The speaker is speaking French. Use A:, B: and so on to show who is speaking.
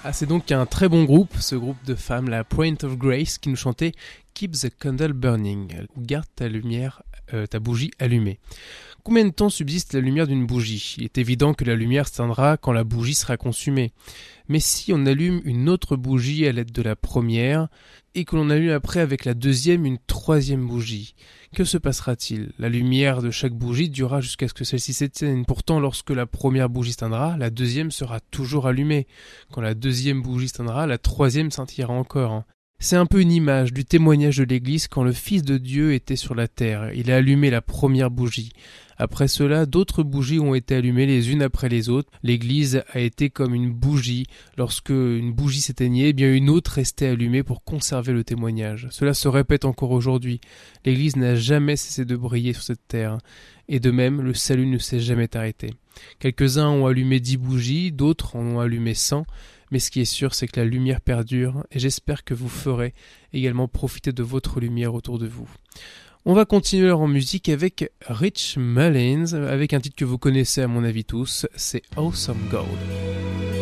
A: Ah, c'est donc un très bon groupe, ce groupe de femmes, la Point of Grace, qui nous chantait Keep the Candle Burning, garde ta lumière, ta bougie allumée. Combien de temps subsiste la lumière d'une bougie ? Il est évident que la lumière s'éteindra quand la bougie sera consumée. Mais si on allume une autre bougie à l'aide de la première, et que l'on allume après avec la deuxième une troisième bougie, que se passera-t-il ? La lumière de chaque bougie durera jusqu'à ce que celle-ci s'éteigne. Pourtant, lorsque la première bougie s'éteindra, la deuxième sera toujours allumée. Quand la deuxième bougie s'éteindra, la troisième scintillera encore. C'est un peu une image du témoignage de l'Église quand le Fils de Dieu était sur la terre. Il a allumé la première bougie. Après cela, d'autres bougies ont été allumées les unes après les autres. L'Église a été comme une bougie. Lorsque une bougie s'éteignait, eh bien une autre restait allumée pour conserver le témoignage. Cela se répète encore aujourd'hui. L'Église n'a jamais cessé de briller sur cette terre. Et de même, le salut ne s'est jamais arrêté. Quelques-uns ont allumé 10 bougies, d'autres en ont allumé 100. Mais ce qui est sûr, c'est que la lumière perdure, et j'espère que vous ferez également profiter de votre lumière autour de vous. On va continuer en musique avec Rich Mullins, avec un titre que vous connaissez à mon avis tous, c'est Awesome Gold.